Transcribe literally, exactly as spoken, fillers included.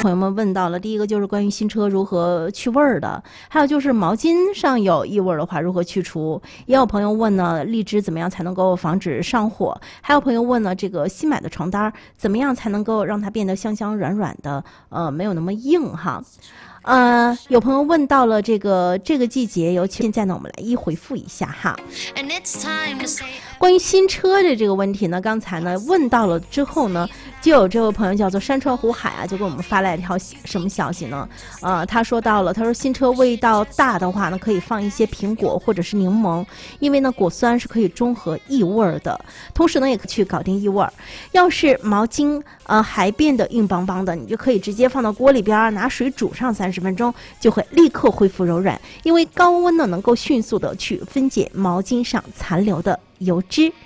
朋友们问到了，第一个就是关于新车如何去味儿的，还有就是毛巾上有异味的话如何去除。也有朋友问呢，荔枝怎么样才能够防止上火？还有朋友问呢，这个新买的床单怎么样才能够让它变得香香软软的，呃，没有那么硬哈。呃，有朋友问到了这个这个季节，尤其现在呢，我们来一回复一下哈。关于新车的这个问题呢，刚才呢问到了之后呢，就有这位朋友叫做山川湖海啊，就给我们发来一条什么消息呢？呃，他说到了，他说新车味道大的话呢，可以放一些苹果或者是柠檬，因为呢果酸是可以中和异味的，同时呢也可以去搞定异味。要是毛巾呃还变得硬邦邦的，你就可以直接放到锅里边，拿水煮上三十分钟，就会立刻恢复柔软，因为高温呢能够迅速的去分解毛巾上残留的油脂。